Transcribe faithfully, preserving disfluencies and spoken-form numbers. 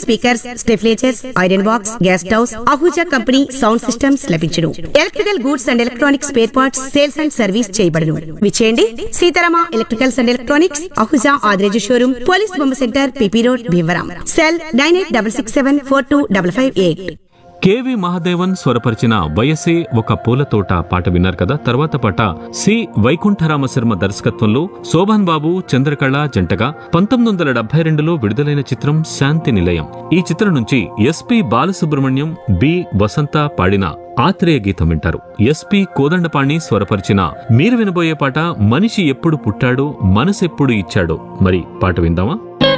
Speakers, స్టెఫ్లేచర్స్, iron box, gas stoves, Ahuja company sound systems లభించును. Electrical goods and electronics spare parts sales and service చేయబడును. విచేయండి Sitarama electricals and electronics, Ahuja Adireju showroom, police బొమ్మ centre, PP road, Bhimavaram. Cell nine eight double six seven four two double five eight. KV Mahadevan స్వరపరిచిన వయసే ఒక పూలతోట పాట విన్నారు కదా. తర్వాత పాట సి వైకుంఠరామశర్మ దర్శకత్వంలో శోభన్ బాబు, చంద్రకళ జంటగా పంతొమ్మిది వందల డెబ్బై రెండులో విడుదలైన చిత్రం శాంతి నిలయం. ఈ చిత్రం నుంచి ఎస్పి బాలసుబ్రహ్మణ్యం, బి వసంత పాడిన ఆత్రేయ గీతం వింటారు. ఎస్పి కోదండపాణి స్వరపరిచిన మీరు వినబోయే పాట మనిషి ఎప్పుడు పుట్టాడో మనసెప్పుడు ఇచ్చాడో. మరి పాట విందామా?